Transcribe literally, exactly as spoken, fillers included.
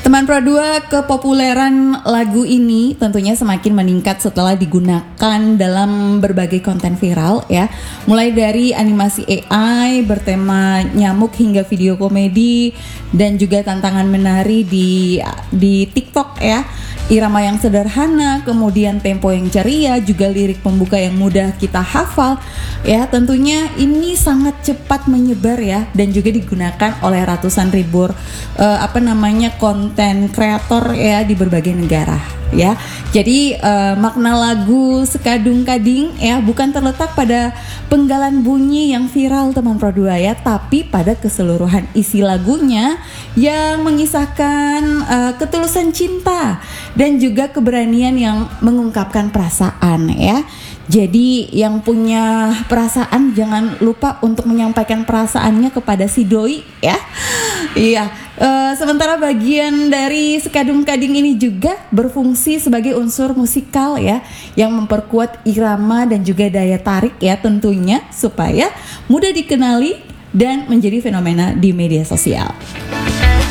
Teman Pro dua, kepopuleran lagu ini tentunya semakin meningkat setelah digunakan dalam berbagai konten viral ya. Mulai dari animasi A I bertema nyamuk hingga video komedi dan juga tantangan menari di di TikTok ya. Irama yang sederhana, kemudian tempo yang ceria, juga lirik pembuka yang mudah kita hafal ya. Tentunya ini sangat cepat menyebar ya, dan juga digunakan oleh ratusan ribu uh, apa namanya konten kreator ya di berbagai negara ya. Jadi uh, makna lagu Sekadung Kading ya bukan terletak pada penggalan bunyi yang viral teman Pro dua ya, tapi pada keseluruhan isi lagunya yang mengisahkan uh, ketulusan cinta dan juga keberanian yang mengungkapkan perasaan ya. Jadi yang punya perasaan jangan lupa untuk menyampaikan perasaannya kepada si doi ya. Iya. Uh, sementara bagian dari Sekadung Kading ini juga berfungsi sebagai unsur musikal ya, yang memperkuat irama dan juga daya tarik ya tentunya supaya mudah dikenali dan menjadi fenomena di media sosial.